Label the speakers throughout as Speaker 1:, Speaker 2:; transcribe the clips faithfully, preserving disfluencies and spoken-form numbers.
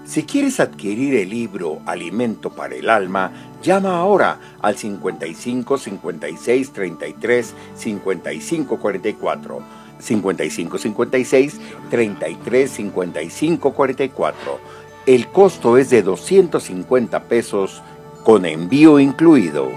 Speaker 1: Si quieres adquirir el libro Alimento para el Alma, llama ahora al cincuenta y cinco, cincuenta y seis, treinta y tres, cincuenta y cinco, cuarenta y cuatro. cincuenta y cinco, cincuenta y seis, treinta y tres, cincuenta y cinco, cuarenta y cuatro. El costo es de doscientos cincuenta pesos con envío incluido.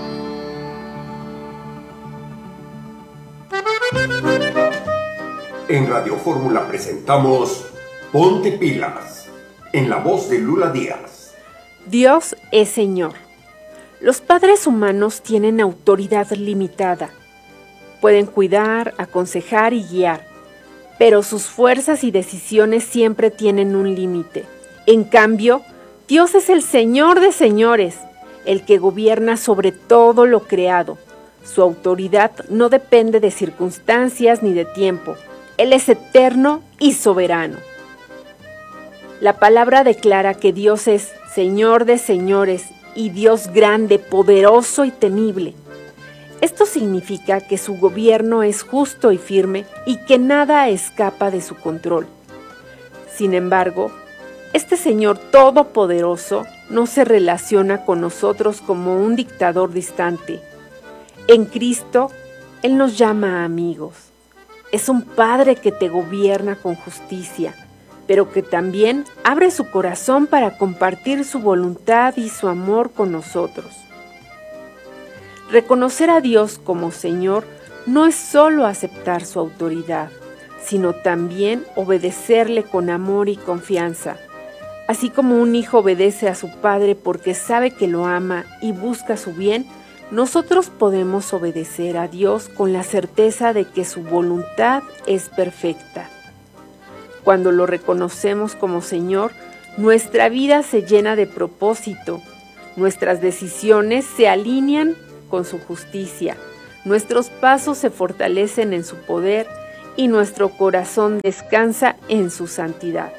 Speaker 2: En Radio Fórmula presentamos Ponte Pilas, en la voz de Lula Díaz.
Speaker 3: Dios es Señor. Los padres humanos tienen autoridad limitada. Pueden cuidar, aconsejar y guiar, pero sus fuerzas y decisiones siempre tienen un límite. En cambio, Dios es el Señor de señores, el que gobierna sobre todo lo creado. Su autoridad no depende de circunstancias ni de tiempo. Él es eterno y soberano. La palabra declara que Dios es Señor de señores y Dios grande, poderoso y temible. Esto significa que su gobierno es justo y firme y que nada escapa de su control. Sin embargo, este Señor todopoderoso no se relaciona con nosotros como un dictador distante. En Cristo, Él nos llama amigos. Es un Padre que te gobierna con justicia, pero que también abre su corazón para compartir su voluntad y su amor con nosotros. Reconocer a Dios como Señor no es solo aceptar su autoridad, sino también obedecerle con amor y confianza. Así como un hijo obedece a su padre porque sabe que lo ama y busca su bien, nosotros podemos obedecer a Dios con la certeza de que su voluntad es perfecta. Cuando lo reconocemos como Señor, nuestra vida se llena de propósito, nuestras decisiones se alinean con su justicia, nuestros pasos se fortalecen en su poder y nuestro corazón descansa en su santidad.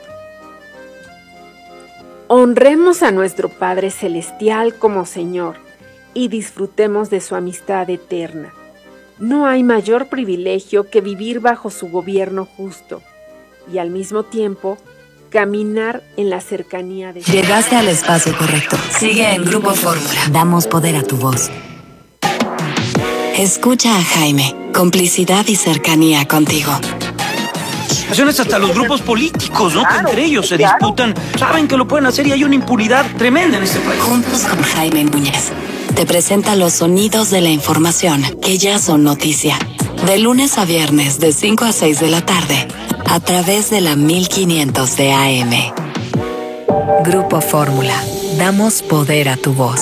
Speaker 3: Honremos a nuestro Padre Celestial como Señor y disfrutemos de su amistad eterna. No hay mayor privilegio que vivir bajo su gobierno justo y al mismo tiempo caminar en la cercanía de...
Speaker 4: Llegaste al espacio correcto. Sigue en Grupo Fórmula. Damos poder a tu voz. Escucha a Jaime. Complicidad y cercanía contigo.
Speaker 5: Hasta los grupos políticos, ¿no? Claro, que entre ellos se claro. disputan, saben que lo pueden hacer y hay una impunidad tremenda en este país.
Speaker 4: Juntos con Jaime Núñez te presenta los sonidos de la información que ya son noticia. De lunes a viernes de cinco a seis de la tarde a través de la mil quinientos de A M. Grupo Fórmula. Damos poder a tu voz.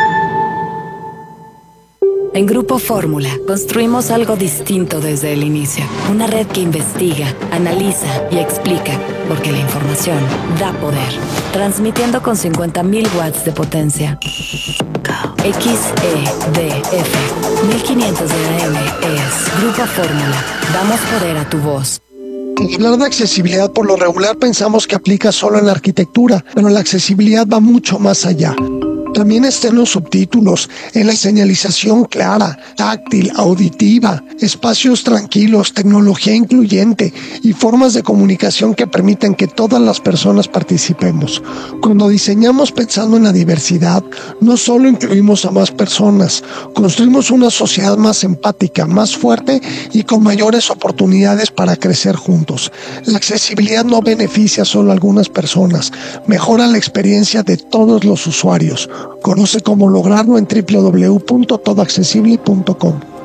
Speaker 4: En Grupo Fórmula construimos algo distinto desde el inicio. Una red que investiga, analiza y explica, porque la información da poder. Transmitiendo con cincuenta mil watts de potencia. X E D F mil quinientos de A M es Grupo Fórmula. Damos poder a tu voz.
Speaker 6: Hablar de accesibilidad por lo regular pensamos que aplica solo en la arquitectura, pero la accesibilidad va mucho más allá. También está en los subtítulos, en la señalización clara, táctil, auditiva, espacios tranquilos, tecnología incluyente y formas de comunicación que permiten que todas las personas participemos. Cuando diseñamos pensando en la diversidad, no solo incluimos a más personas, construimos una sociedad más empática, más fuerte y con mayores oportunidades para crecer juntos. La accesibilidad no beneficia solo a algunas personas, mejora la experiencia de todos los usuarios. Conoce cómo lograrlo en doble u doble u doble u punto todo accesible punto com.